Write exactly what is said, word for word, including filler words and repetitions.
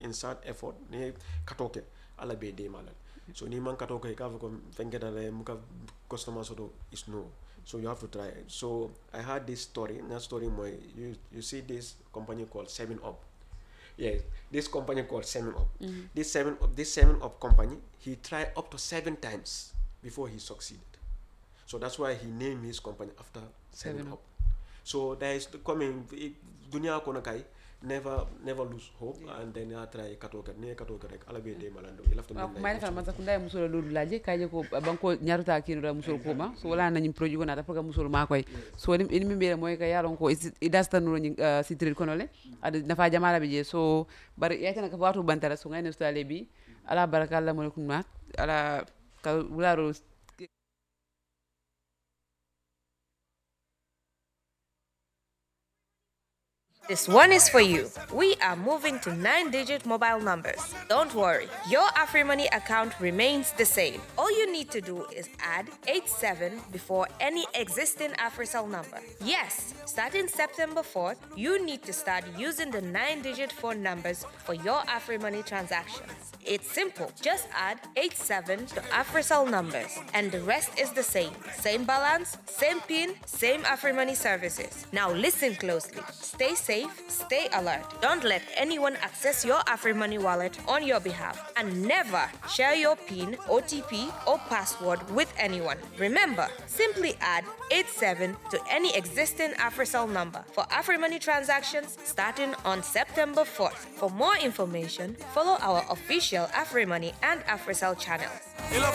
insert effort ni katoke ala be de malal so ni man katoke ka ko fenketa le muka customer so is no so you have to try it. So I had this story that story more you you see this company called seven up. Yes, this company called seven up. Mm-hmm. This seven up this seven up company, he tried up to seven times before he succeeded. So that's why he named his company after seven, seven up. up. So there is coming dunia kono kai never never lose hope yeah. And then I try katoka ne katoka rek ala be de malando il have to ma ma fa manza kunda musolo lolu laje kaje ko banko nyaruta kinu da musolo ko ma so wala nanyim produit gona da program musolo ma koy so ni mi mbere moy ka yaron ko i dasta no ni sitrir kono le ad nafa jamala be je so bar yatana ka watu bantara so ngay ne stale bi ala barakalla mo ko ma ala ka wularo. This one is for you. We are moving to nine-digit mobile numbers. Don't worry, your AfriMoney account remains the same. All you need to do is add eight seven before any existing AfriCell number. Yes, starting September fourth, you need to start using the nine-digit phone numbers for your AfriMoney transactions. It's simple. Just add eight seven to AfriCell numbers, and the rest is the same. Same balance, same PIN, same AfriMoney services. Now listen closely. Stay safe. Stay alert. Don't let anyone access your AfriMoney wallet on your behalf. And never share your PIN, O T P, or password with anyone. Remember, simply add eight seven to any existing AfriCell number for AfriMoney transactions starting on September fourth. For more information, follow our official AfriMoney and AfriCell channels.